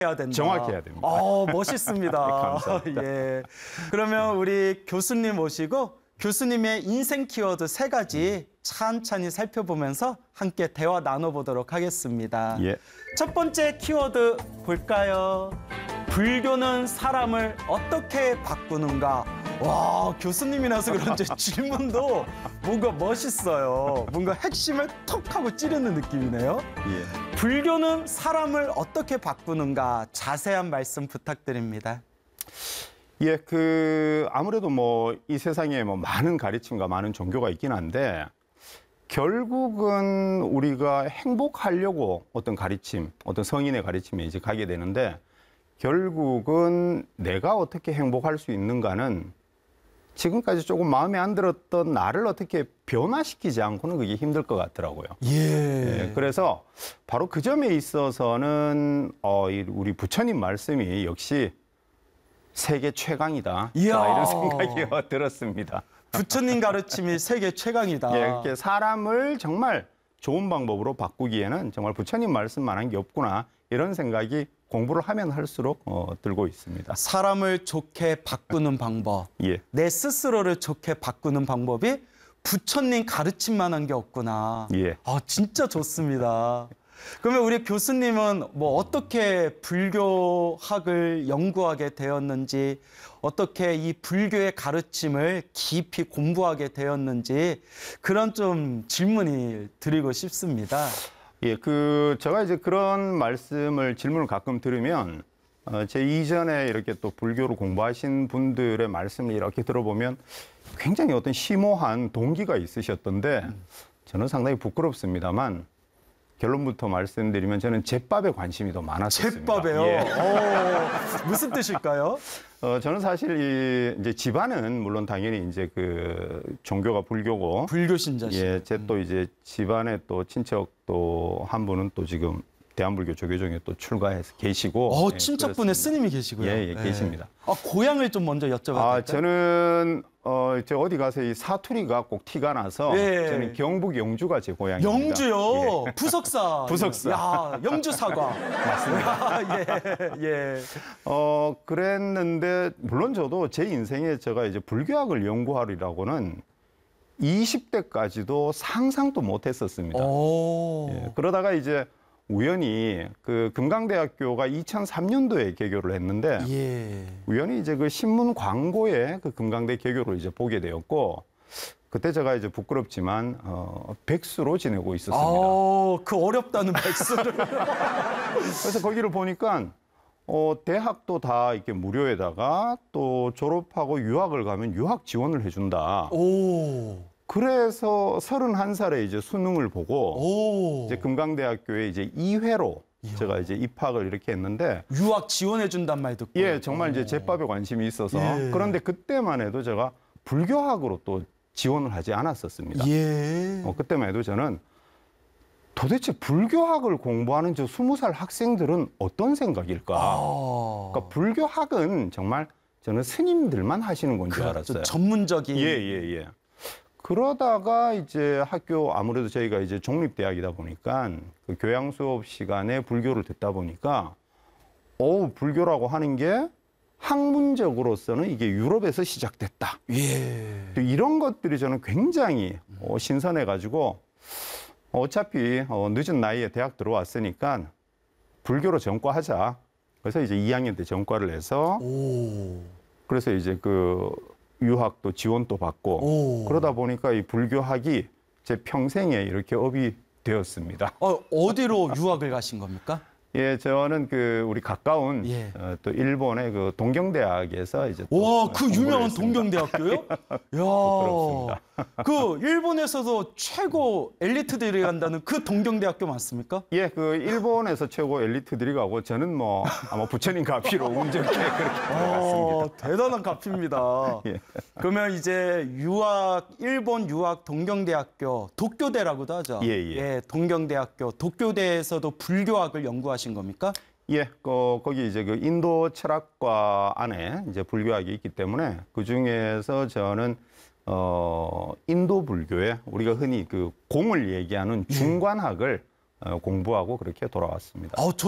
해야 된다. 정확해야 됩니다. 멋있습니다. 네, 감사합니다. 예. 그러면 우리 교수님 모시고 교수님의 인생 키워드 3가지 찬찬히 살펴보면서 함께 대화 나눠보도록 하겠습니다. 예. 첫 번째 키워드 볼까요? 불교는 사람을 어떻게 바꾸는가? 와, 교수님이라서 그런지 질문도 뭔가 멋있어요. 뭔가 핵심을 톡 하고 찌르는 느낌이네요. 예. 불교는 사람을 어떻게 바꾸는가? 자세한 말씀 부탁드립니다. 예, 아무래도 이 세상에 많은 가르침과 많은 종교가 있긴 한데, 결국은 우리가 행복하려고 어떤 가르침, 어떤 성인의 가르침에 이제 가게 되는데, 결국은 내가 어떻게 행복할 수 있는가는 지금까지 조금 마음에 안 들었던 나를 어떻게 변화시키지 않고는 그게 힘들 것 같더라고요. 예, 그래서 바로 그 점에 있어서는 우리 부처님 말씀이 역시 세계 최강이다. 이런 생각이 들었습니다. 부처님 가르침이 세계 최강이다. 예, 이렇게 사람을 정말 좋은 방법으로 바꾸기에는 정말 부처님 말씀만한 게 없구나. 이런 생각이 공부를 하면 할수록 들고 있습니다. 사람을 좋게 바꾸는 방법, 예. 내 스스로를 좋게 바꾸는 방법이 부처님 가르침만한 게 없구나. 예. 진짜 좋습니다. 그러면 우리 교수님은 어떻게 불교학을 연구하게 되었는지, 어떻게 이 불교의 가르침을 깊이 공부하게 되었는지 그런 좀 질문이 드리고 싶습니다. 예, 제가 이제 그런 질문을 가끔 들으면, 제 이전에 이렇게 또 불교를 공부하신 분들의 말씀을 이렇게 들어보면 굉장히 어떤 심오한 동기가 있으셨던데, 저는 상당히 부끄럽습니다만, 결론부터 말씀드리면 저는 제밥에 관심이 더 많았었습니다. 제밥에요? 예. 무슨 뜻일까요? 저는 사실 이제 집안은 물론 당연히 이제 종교가 불교고, 불교 신자시죠. 예, 제 또 이제 집안에 또 친척 또 한 분은 또 지금 대한불교 조계종에 또 출가해서 계시고. 예, 친척분에 그렇습니다. 스님이 계시고요. 예, 계십니다. 고향을 좀 먼저 여쭤봐도 될까요? 저는 저 어디 가서 이 사투리가 꼭 티가 나서 저는 경북 영주가 제 고향입니다. 영주요? 예. 부석사. 부석사. 야, 영주 사과. 맞습니다. 예. 그랬는데 물론 저도 제 인생에 제가 이제 불교학을 연구하리라고는 20대까지도 상상도 못 했었습니다. 예, 그러다가 이제 우연히 금강대학교가 2003년도에 개교를 했는데, 우연히 이제 신문 광고에 금강대 개교를 이제 보게 되었고, 그때 제가 이제 부끄럽지만 백수로 지내고 있었습니다. 그 어렵다는 백수를. 그래서 거기를 보니까 대학도 다 이렇게 무료에다가 또 졸업하고 유학을 가면 유학 지원을 해준다. 그래서 31살에 이제 수능을 보고 이제 금강대학교에 이제 2회로 제가 이제 입학을 이렇게 했는데, 유학 지원해 준단 말 듣고. 예, 정말 이제 제밥에 관심이 있어서. 그런데 그때만 해도 제가 불교학으로 또 지원을 하지 않았었습니다. 그때만 해도 저는 도대체 불교학을 공부하는 저 20살 학생들은 어떤 생각일까? 그러니까 불교학은 정말 저는 스님들만 하시는 건 줄 알았어요. 전문적인. 예. 그러다가 이제 아무래도 저희가 이제 종립대학이다 보니까 교양 수업 시간에 불교를 듣다 보니까 불교라고 하는 게 학문적으로서는 이게 유럽에서 시작됐다. 이런 것들이 저는 굉장히 신선해가지고 어차피 늦은 나이에 대학 들어왔으니까 불교로 전과하자. 그래서 이제 2학년 때 전과를 해서 그래서 이제 유학도 지원도 받고 그러다 보니까 이 불교학이 제 평생에 이렇게 업이 되었습니다. 어디로 유학을 가신 겁니까? 예, 저는 우리 가까운 또 일본의 동경대학에서 이제 그 유명한 동경대학교요? 부끄럽습니다. 일본에서도 최고 엘리트들이 간다는 그 동경대학교 맞습니까? 예, 일본에서 최고 엘리트들이 가고 저는 아마 부처님 가피로 운 좋게 그렇게 들어갔습니다. 대단한 가피입니다. 그러면 이제 일본 유학 동경대학교, 도쿄대라고도 하죠. 동경대학교, 도쿄대에서도 불교학을 연구하신 겁니까? 예, 거기 이제 인도 철학과 안에 이제 불교학이 있기 때문에 그 중에서 저는 인도 불교에 우리가 흔히 공을 얘기하는 중관학을 공부하고 그렇게 돌아왔습니다.